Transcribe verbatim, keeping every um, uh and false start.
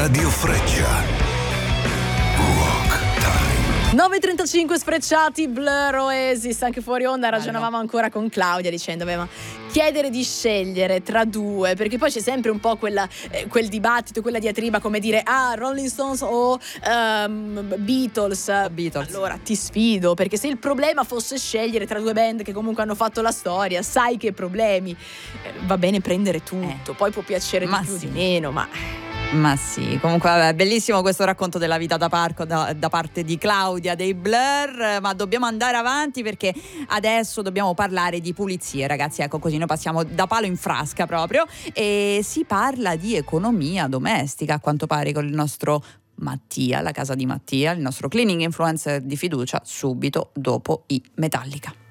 Radio Freccia. Rock Time. nove e trentacinque sfrecciati, Blur, Oasis, anche fuori onda ragionavamo ancora con Claudia dicendo beh, ma chiedere di scegliere tra due, perché poi c'è sempre un po' quella, eh, quel dibattito, quella diatriba, come dire ah Rolling Stones o um, Beatles. O Beatles. Allora ti sfido, perché se il problema fosse scegliere tra due band che comunque hanno fatto la storia, sai che problemi, eh, va bene prendere tutto, Eh. poi può piacere Ma di più sì. di meno, ma Ma sì, comunque vabbè, bellissimo questo racconto della vita da parco da, da parte di Claudia dei Blur, ma dobbiamo andare avanti perché adesso dobbiamo parlare di pulizie, ragazzi, ecco, così noi passiamo da palo in frasca proprio e si parla di economia domestica a quanto pare con il nostro Mattia, la casa di Mattia, il nostro cleaning influencer di fiducia, subito dopo i Metallica.